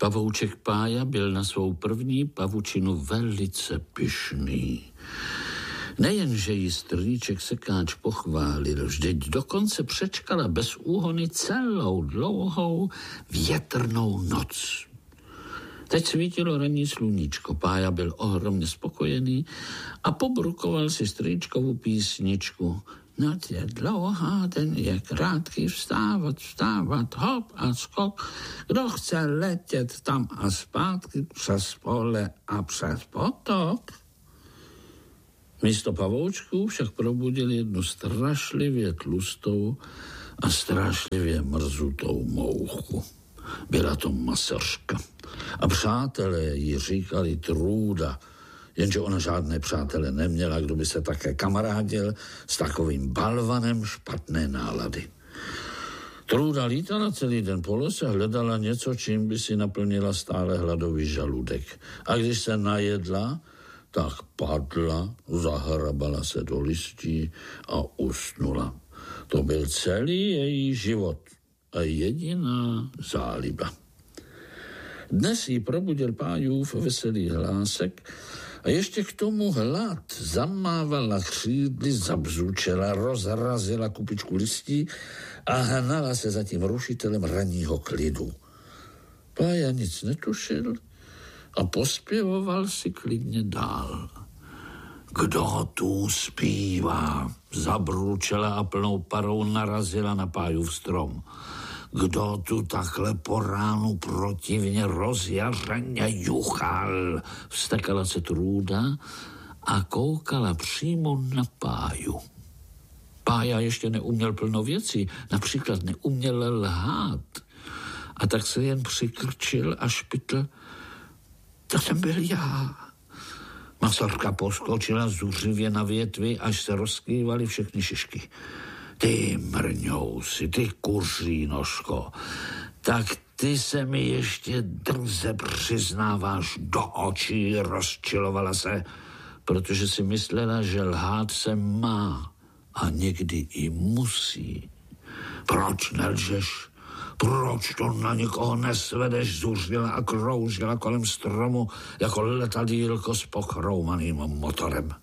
Pavouček Pája byl na svou první pavučinu velice pyšný. Nejenže jí strýček Sekáč pochválil, vždyť dokonce přečkala bez úhony celou dlouhou větrnou noc. Teď svítilo ranní sluníčko, Pája byl ohromně spokojený a pobrukoval si strýčkovu písničku. Noc je dlouhá, den je krátký, vstávat, hop a skok. Kdo chce letět tam a zpátky, přes pole a přes potok. Místo pavoučků však probudil jednu strašlivě tlustou a strašlivě mrzutou mouchu. Byla to Masařka. A přátelé jí říkali Trůda, jenže ona žádné přátele neměla, kdo by se také kamarádil s takovým balvanem špatné nálady. Trůda lítala celý den po lese, hledala něco, čím by si naplnila stále hladový žaludek. A když se najedla, tak padla, zahrabala se do listí a usnula. To byl celý její život a jediná záliba. Dnes jí probudil Pájův veselý hlásek a ještě k tomu hlad zamávala křídly, zabzučela, rozrazila kupičku listí a hnala se za tím rušitelem ranního klidu. Pája nic netušil a pospěvoval si klidně dál. Kdo tu zpívá? Zabručela a plnou parou narazila na Pájův strom. Kdo tu takhle po ránu protivně rozjařeně juchal? Vstekala se Trůda a koukala přímo na Páju. Pája ještě neuměl plno věcí, například neuměl lhát. A tak se jen přikrčil a špitl. To jsem byl já. Masařka poskočila zuřivě na větvi, až se rozkývaly všechny šišky. Ty mrňousi, ty kuří nožko, tak ty se mi ještě drze přiznáváš do očí, rozčilovala se, protože si myslela, že lhát se má a někdy i musí. Proč nelžeš? Proč to na nikoho nesvedeš? Zuřila a kroužila kolem stromu jako letadýlko s pochroumaným motorem.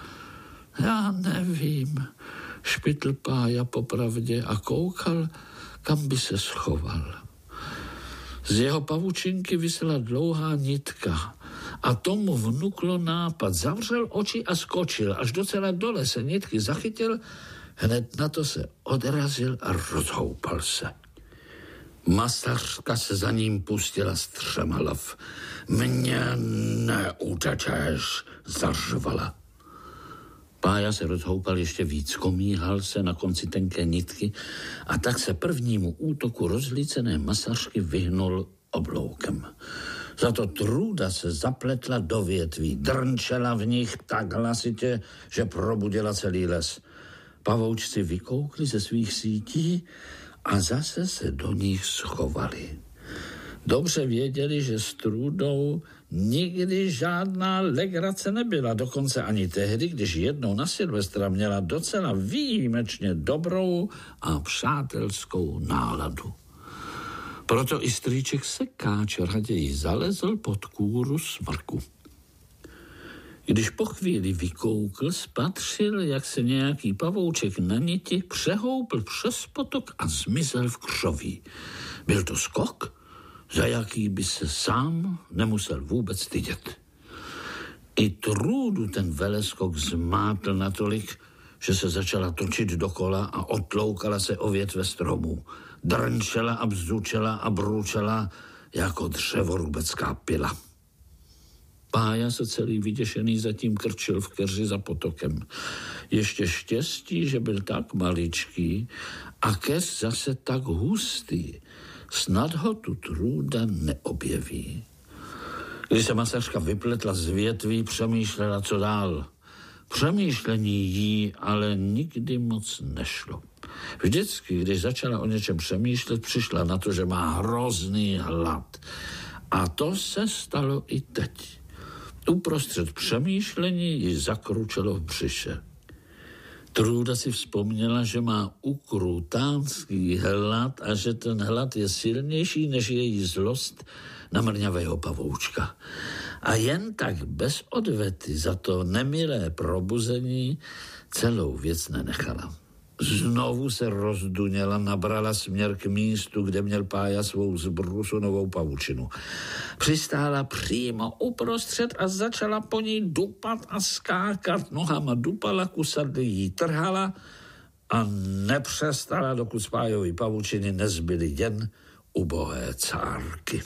Já nevím, špitl Pája popravdě a koukal, kam by se schoval. Z jeho pavučinky visela dlouhá nitka a tomu vnuklo nápad. Zavřel oči a skočil, až docela dole se nitky zachytil, hned na to se odrazil a rozhoupal se. Masařka se za ním pustila z 3 lav. Mně neutečeš, zařvala. Pája se rozhoupal ještě víc, komíhal se na konci tenké nitky a tak se prvnímu útoku rozlícené Masařky vyhnul obloukem. Za to Trůda se zapletla do větví, drnčela v nich tak hlasitě, že probudila celý les. Pavoučci vykoukli ze svých sítí a zase se do nich schovali. Dobře věděli, že s Trůdou nikdy žádná legrace nebyla, dokonce ani tehdy, když jednou na Silvestra měla docela výjimečně dobrou a přátelskou náladu. Proto i strýček Sekáč raději zalezl pod kůru smrku. Když po chvíli vykoukl, spatřil, jak se nějaký pavouček na niti přehoupl přes potok a zmizel v křoví. Byl to skok, za jaký by se sám nemusel vůbec stydět. I Trůdu ten veleskok zmátl natolik, že se začala točit dokola a otloukala se o větve stromů. Drnčela a bzučela a bručela jako dřevorubecká pila. Pája se celý vyděšený zatím krčil v keři za potokem. Ještě štěstí, že byl tak maličký a keř zase tak hustý. Snad ho tu Trůda neobjeví. Když se Masařka vypletla z větví, přemýšlela, co dál. Přemýšlení jí ale nikdy moc nešlo. Vždycky, když začala o něčem přemýšlet, přišla na to, že má hrozný hlad. A to se stalo i teď. Uprostřed přemýšlení ji zakručelo v břiše. Trůda si vzpomněla, že má ukrutánský hlad a že ten hlad je silnější než její zlost na mrňavého pavoučka. A jen tak bez odvety za to nemilé probuzení celou věc nenechala. Znovu se rozduněla, nabrala směr k místu, kde měl Pája svou zbrusunovou pavučinu. Přistála přímo uprostřed a začala po ní dupat a skákat. Nohama dupala, kusady jí trhala a nepřestala, dokud z Pájovy pavučiny nezbyly jen ubohé cárky.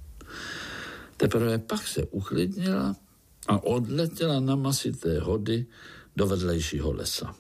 Teprve pak se uklidnila a odletěla na masité hody do vedlejšího lesa.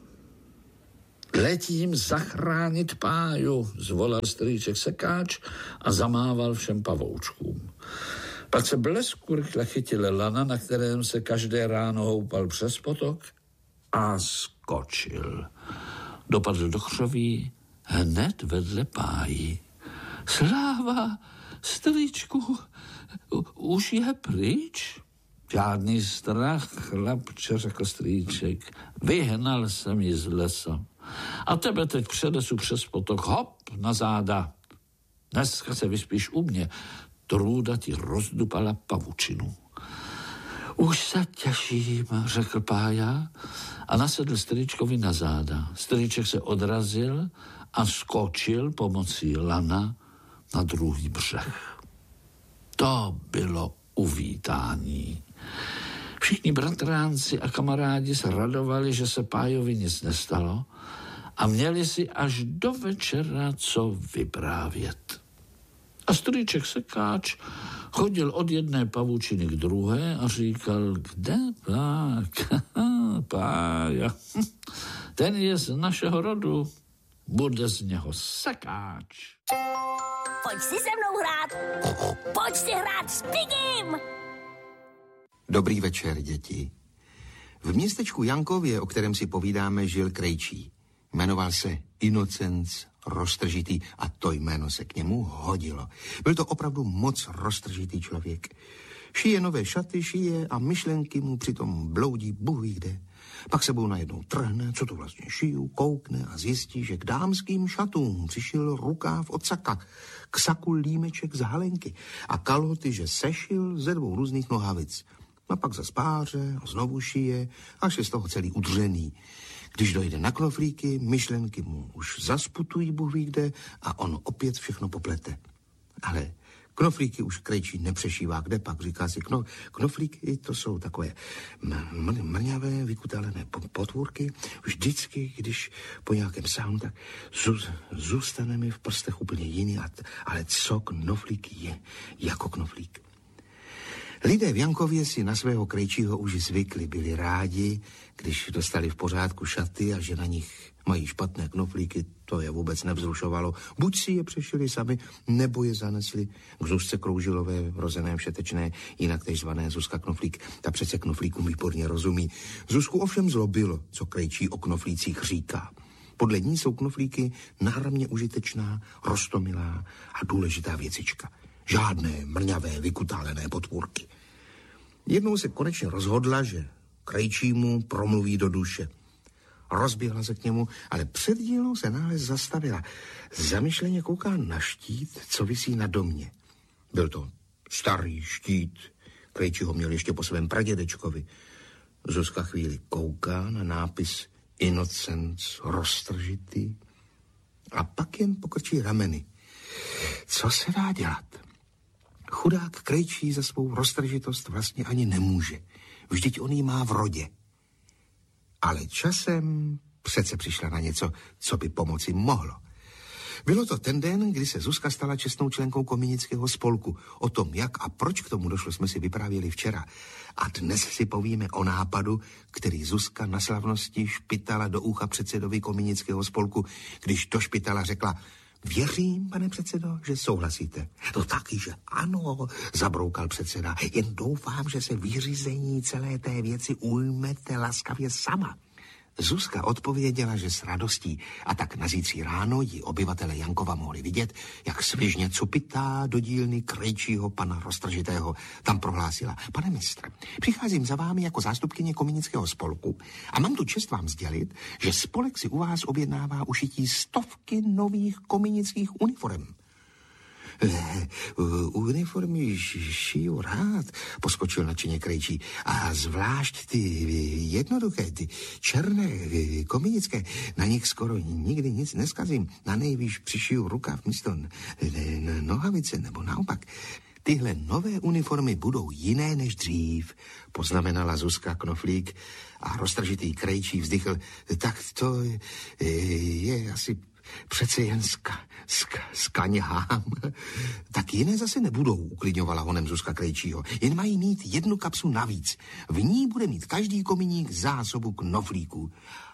Letím zachránit Páju, zvolal strýček Sekáč a zamával všem pavoučkům. Pak se blesku rychle chytil lana, na kterém se každé ráno houpal přes potok a skočil. Dopadl do křoví hned vedle Páji. Sláva, strýčku, už je pryč? Žádný strach, chlapče, řekl strýček. Vyhnal jsem ji z lesa. A tebe teď předesu přes potok, hop, na záda. Dneska se vyspíš u mě. Trůda ti rozdupala pavučinu. Už se těším, řekl Pája a nasedl strýčkovi na záda. Strýček se odrazil a skočil pomocí lana na druhý břeh. To bylo uvítání. Všichni bratránci a kamarádi se radovali, že se Pájovi nic nestalo a měli si až do večera co vyprávět. A strýček Sekáč chodil od jedné pavučiny k druhé a říkal, kde pak? Pája, ten je z našeho rodu, bude z něho sekáč. Pojď si se mnou hrát, pojď si hrát s Pigim. Dobrý večer, děti. V městečku Jankově, o kterém si povídáme, žil krejčí. Jmenoval se Inocenc Roztržitý a to jméno se k němu hodilo. Byl to opravdu moc roztržitý člověk. Šije nové šaty, šije a myšlenky mu přitom bloudí bůh ví kde. Pak sebou najednou trhne, co to vlastně šiju, koukne a zjistí, že k dámským šatům přišil rukáv od saka, k saku límeček z halenky a kalhoty, že sešil ze 2 různých nohavic. A pak zas páře a znovu šije, až je z toho celý udřený. Když dojde na knoflíky, myšlenky mu už zasputují bůh ví kde a on opět všechno poplete. Ale knoflíky už krejčí nepřešívá, kde pak říká si, knoflíky to jsou takové mrňavé, vykutalené potvůrky. Vždycky, když po nějakém sáhnu, tak zůstane mi v prstech úplně jiný, ale co knoflík je jako knoflík. Lidé v Jankově si na svého krejčího už zvykli, byli rádi, když dostali v pořádku šaty a že na nich mají špatné knoflíky, to je vůbec nevzrušovalo. Buď si je přešili sami, nebo je zanesli k Zuzce Kroužilové, rozené Všetečné, jinak tež zvané Zuzka Knoflík. Ta přece knoflíkům výborně rozumí. Zuzku ovšem zlobilo, co krejčí o knoflících říká. Podle ní jsou knoflíky náramně užitečná, roztomilá a důležitá věcička. Žádné mrňavé, vykutálené potvůrky. Jednou se konečně rozhodla, že krejčímu promluví do duše. Rozběhla se k němu, ale před dílnou se náhle zastavila. Zamyšleně kouká na štít, co visí na domě. Byl to starý štít. Krejčí ho měl ještě po svém pradědečkovi. Zuzka chvíli kouká na nápis Inocenc Roztržitý a pak jen pokrčí rameny. Co se dá dělat? Chudák krejčí za svou roztržitost vlastně ani nemůže. Vždyť on ji má v rodě. Ale časem přece přišla na něco, co by pomoci mohlo. Bylo to ten den, kdy se Zuzka stala čestnou členkou Kominického spolku. O tom, jak a proč k tomu došlo, jsme si vyprávěli včera. A dnes si povíme o nápadu, který Zuzka na slavnosti špitala do ucha předsedovi Kominického spolku, když do špitala řekla: Věřím, pane předsedo, že souhlasíte. No taky, že ano, zabroukal předseda. Jen doufám, že se vyřízení celé té věci ujmete laskavě sama. Zuzka odpověděla, že s radostí, a tak na zítří ráno ji obyvatele Jankova mohli vidět, jak svižně cupitá do dílny krejčího pana Roztržitého. Tam prohlásila: pane mistr, přicházím za vámi jako zástupkyně kominického spolku a mám tu čest vám sdělit, že spolek si u vás objednává ušití 100 nových kominických uniform. Uniformy šiju rád, poskočil nadšeně krejčí. A zvlášť ty jednoduché, ty černé, kominické, na nich skoro nikdy nic neskazím. Na nejvýš přišiju rukáv místo nohavice, nebo naopak. Tyhle nové uniformy budou jiné než dřív, poznamenala Zuzka Knoflík a Roztržitý krejčí vzdychl. Tak to je asi přece jen skaňhám. Tak jiné zase nebudou, uklidňovala honem Zuzka Krejčího. Jen mají mít jednu kapsu navíc. V ní bude mít každý kominík zásobu knoflíků.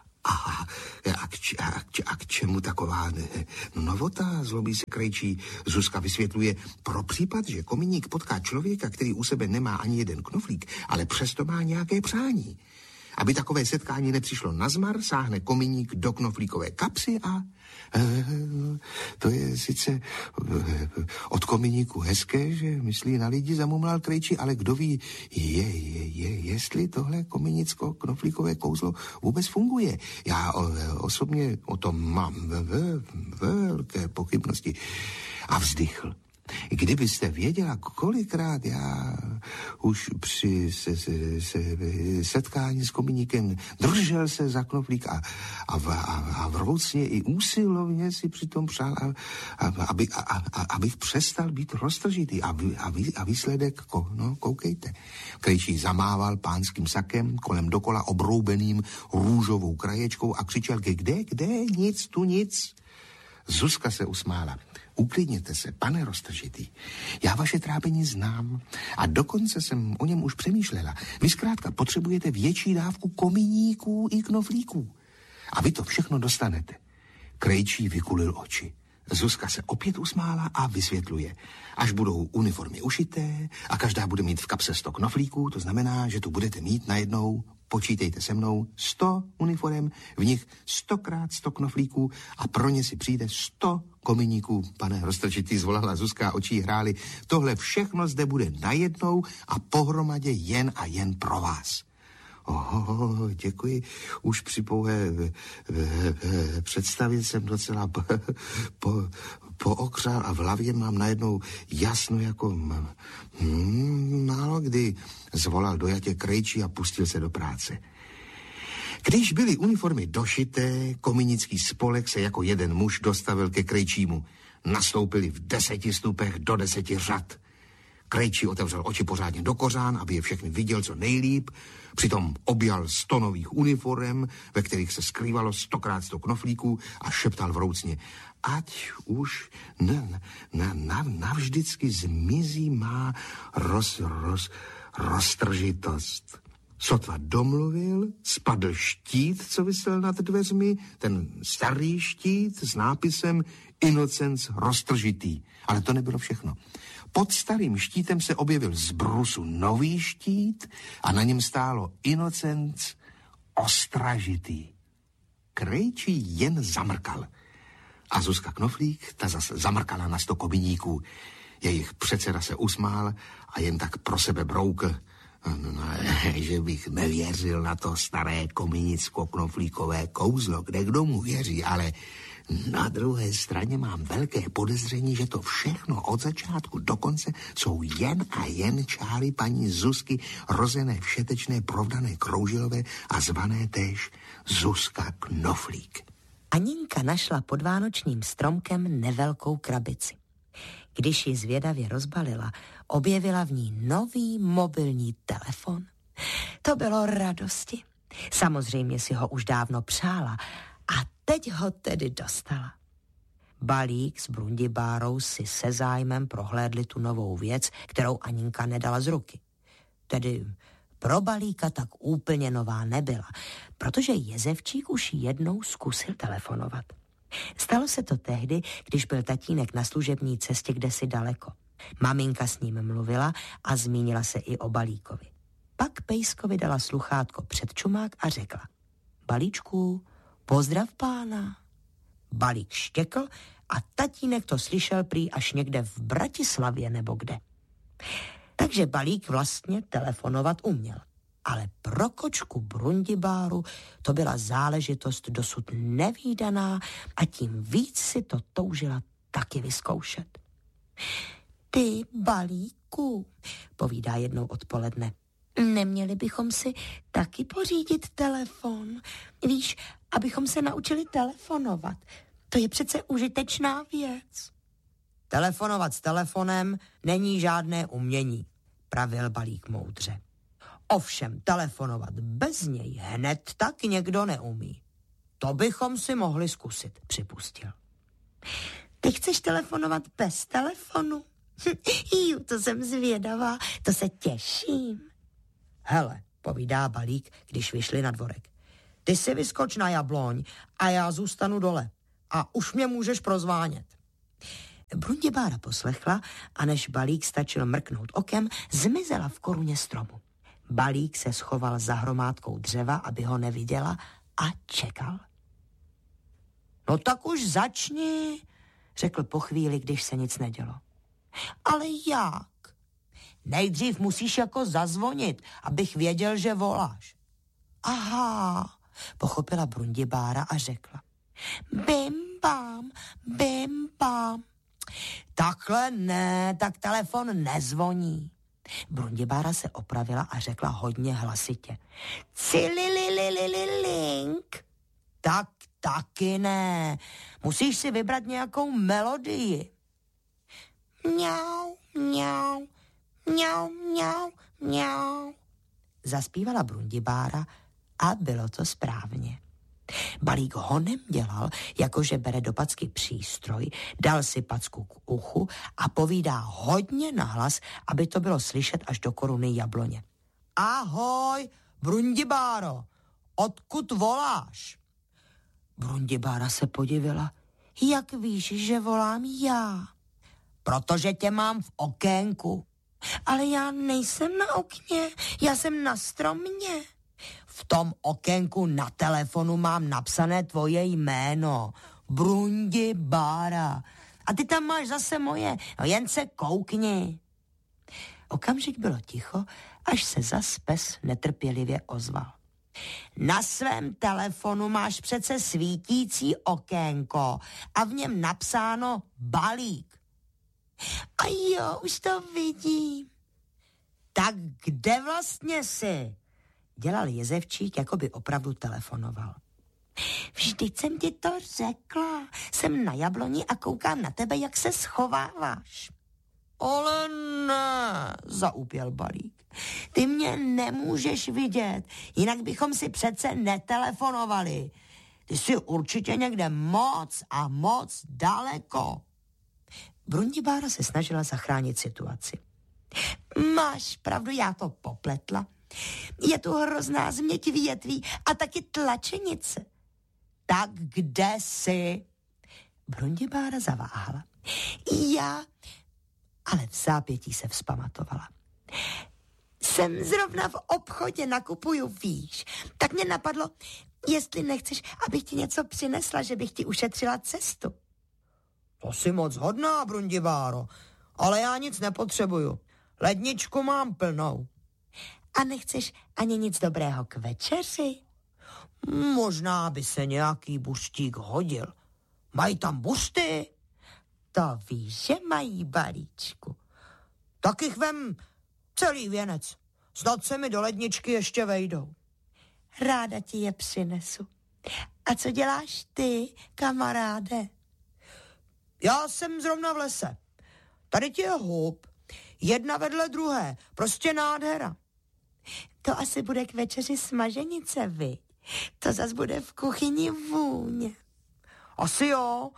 A k čemu taková novota, zlobí se Krejčí. Zuzka vysvětluje: pro případ, že kominík potká člověka, který u sebe nemá ani jeden knoflík, ale přesto má nějaké přání. Aby takové setkání nepřišlo nazmar, sáhne kominík do knoflíkové kapsy a to je sice od kominíku hezké, že myslí na lidi, zamumlal Krejčí, ale kdo ví, jestli tohle kominicko-knoflíkové kouzlo vůbec funguje. Já osobně o tom mám velké pochybnosti. A vzdychl. Kdybyste věděla, kolikrát já už při setkání s kominíkem držel se za knoflík a vroucně i úsilovně si přitom přál, abych přestal být roztržitý. A výsledek, koukejte. Krejčí zamával pánským sakem kolem dokola obroubeným růžovou kraječkou a křičel: kde, nic, tu nic. Zuzka se usmála. Uklidněte se, pane Roztržitý. Já vaše trápení znám a dokonce jsem o něm už přemýšlela. Vy zkrátka potřebujete větší dávku kominíků i knoflíků. A vy to všechno dostanete. Krejčí vykulil oči. Zuzka se opět usmála a vysvětluje. Až budou uniformy ušité a každá bude mít v kapse 100 knoflíků, to znamená, že tu budete mít najednou, počítejte se mnou, 100 uniform, v nich 100x 100 knoflíků a pro ně si přijde 100 kominíků. Pane Roztržitý, zvolala Zuzka, očí hrály. Tohle všechno zde bude najednou a pohromadě jen a jen pro vás. Děkuji. Už při pouhé představě jsem docela pookřál a v hlavě mám najednou jasno jako málo kdy, zvolal dojatě Krejčí a pustil se do práce. Když byly uniformy došité, kominický spolek se jako jeden muž dostavil ke Krejčímu. Nastoupili v 10 stupech do 10 řad. Krejčí otevřel oči pořádně do kořán, aby je všechny viděl co nejlíp, přitom objal 100 nových uniform, ve kterých se skrývalo 100x 100 knoflíků a šeptal vroucně: ať už navždycky zmizí má roztržitost. Sotva domluvil, spadl štít, co visel nad dveřmi, ten starý štít s nápisem Inocenc Roztržitý. Ale to nebylo všechno. Pod starým štítem se objevil z brusu nový štít a na něm stálo Inocenc Ostražitý. Krejčí jen zamrkal. A Zuzka Knoflík, ta zase zamrkala na 100 kominíků. Jejich předseda se usmál a jen tak pro sebe broukl: že bych nevěřil na to staré kominicko-knoflíkové kouzlo, kde kdo mu věří, ale na druhé straně mám velké podezření, že to všechno od začátku do konce jsou jen a jen čáry paní Zuzky, rozené všetečné provdané Kroužilové a zvané též Zuzka Knoflík. Aninka našla pod vánočním stromkem nevelkou krabici. Když ji zvědavě rozbalila, objevila v ní nový mobilní telefon. To bylo radosti. Samozřejmě si ho už dávno přála a teď ho tedy dostala. Balík s Brundibárou si se zájmem prohlédli tu novou věc, kterou Aninka nedala z ruky. Tedy pro Balíka tak úplně nová nebyla, protože Jezevčík už jednou zkusil telefonovat. Stalo se to tehdy, když byl tatínek na služební cestě kdesi daleko. Maminka s ním mluvila a zmínila se i o Balíkovi. Pak Pejskovi dala sluchátko před čumák a řekla: Balíčku, pozdrav pána. Balík štěkl a tatínek to slyšel prý až někde v Bratislavě nebo kde. Takže Balík vlastně telefonovat uměl. Ale pro kočku Brundibáru to byla záležitost dosud nevídaná a tím víc si to toužila taky vyzkoušet. Ty, Balíku, povídá jednou odpoledne, neměli bychom si taky pořídit telefon? Víš, abychom se naučili telefonovat. To je přece užitečná věc. Telefonovat s telefonem není žádné umění, pravil Balík moudře. Ovšem telefonovat bez něj hned tak někdo neumí. To bychom si mohli zkusit, připustil. Ty chceš telefonovat bez telefonu? To jsem zvědavá, to se těším. Hele, povídá Balík, když vyšli na dvorek. Ty si vyskoč na jabloň a já zůstanu dole. A už mě můžeš prozvánět. Brundibára poslechla a než Balík stačil mrknout okem, zmizela v koruně stromu. Balík se schoval za hromádkou dřeva, aby ho neviděla a čekal. No tak už začni, řekl po chvíli, když se nic nedělo. Ale jak? Nejdřív musíš jako zazvonit, abych věděl, že voláš. Aha, pochopila Brundibára a řekla. Bim bam, bim bam. Takhle ne, tak telefon nezvoní. Brundibára se opravila a řekla hodně hlasitě. Cilililililink. Tak taky ne. Musíš si vybrat nějakou melodii. Mňau, mňau, mňau, mňau, mňau. Zaspívala Brundibára a bylo to správně. Balík honem dělal, jakože bere do packy přístroj, dal si packu k uchu a povídá hodně nahlas, aby to bylo slyšet až do koruny jabloně. Ahoj, Brundibáro, odkud voláš? Brundibára se podivila. Jak víš, že volám já? Protože tě mám v okénku. Ale já nejsem na okně, já jsem na stromě. V tom okénku na telefonu mám napsané tvoje jméno. Brundibára. A ty tam máš zase moje. No jen se koukni. Okamžik bylo ticho, až se zas pes netrpělivě ozval. Na svém telefonu máš přece svítící okénko a v něm napsáno Balík. A jo, už to vidím. Tak kde vlastně jsi? Dělal Jezevčík, jako by opravdu telefonoval. Vždyť jsem ti to řekla. Jsem na jabloni a koukám na tebe, jak se schováváš. Ale ne, zaúpěl Balík. Ty mě nemůžeš vidět, jinak bychom si přece netelefonovali. Ty jsi určitě někde moc a moc daleko. Brundibára se snažila zachránit situaci. Máš pravdu, já to popletla. Je tu hrozná změť větví a taky tlačenice. Tak kde jsi? Brundibára zaváhala. Já, ale v zápětí se vzpamatovala. Jsem zrovna v obchodě, nakupuju, víš. Tak mě napadlo, jestli nechceš, abych ti něco přinesla, že bych ti ušetřila cestu. To jsi moc hodná, Brundibáro, ale já nic nepotřebuju. Ledničku mám plnou. A nechceš ani nic dobrého k večeři? Možná by se nějaký buštík hodil. Mají tam bušty? To víš, že mají, Balíčku. Tak jich vem celý věnec. Snad se mi do ledničky ještě vejdou. Ráda ti je přinesu. A co děláš ty, kamaráde? Já jsem zrovna v lese. Tady ti je hub. Jedna vedle druhé. Prostě nádhera. To asi bude k večeři smaženice, viď? To zas bude v kuchyni vůně. Asi jo.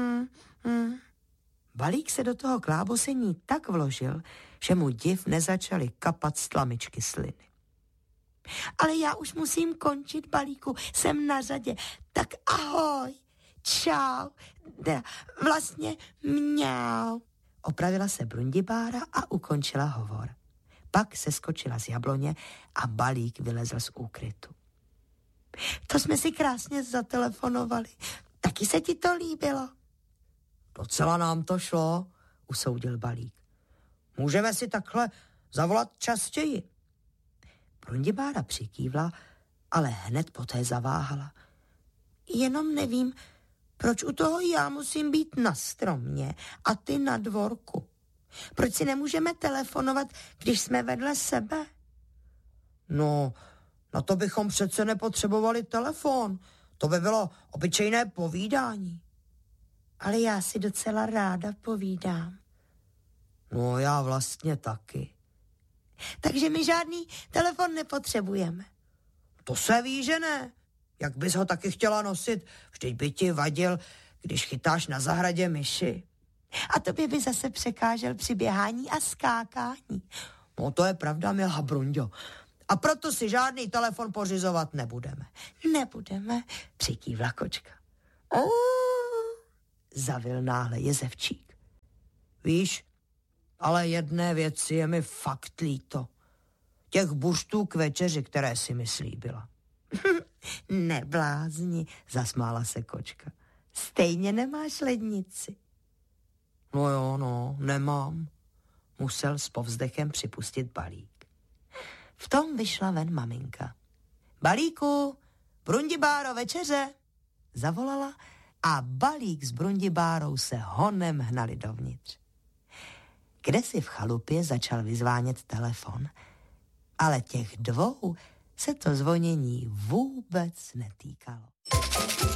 Balík se do toho klábosení tak vložil, že mu div nezačaly kapat z tlamičky sliny. Ale já už musím končit, Balíku, jsem na řadě. Tak ahoj, čau, vlastně mňau. Opravila se Brundibára a ukončila hovor. Pak se skočila z jabloně a Balík vylezl z úkrytu. To jsme si krásně zatelefonovali. Taky se ti to líbilo? Docela nám to šlo, usoudil Balík. Můžeme si takhle zavolat častěji. Brundibára přikývla, ale hned poté zaváhala. Jenom nevím, proč u toho já musím být na stromě a ty na dvorku. Proč si nemůžeme telefonovat, když jsme vedle sebe? No, na to bychom přece nepotřebovali telefon. To by bylo obyčejné povídání. Ale já si docela ráda povídám. No, já vlastně taky. Takže my žádný telefon nepotřebujeme. To se ví, že ne. Jak bys ho taky chtěla nosit? Vždyť by ti vadil, když chytáš na zahradě myši. A tobě by zase překážel při běhání a skákání. No to je pravda, milá Brunďo. A proto si žádný telefon pořizovat nebudeme. Nebudeme, přikývla kočka. Zavil náhle jezevčík. Víš, ale jedné věci je mi fakt líto. Těch buštů k večeři, které si mi slíbila. Neblázni, zasmála se kočka. Stejně nemáš lednici. No jo, no, nemám. Musel s povzdechem připustit Balík. V tom vyšla ven maminka. Balíku, Brundibáro, večeře, zavolala a Balík s Brundibárou se honem hnali dovnitř. Kdesi v chalupě začal vyzvánět telefon, ale těch dvou se to zvonění vůbec netýkalo.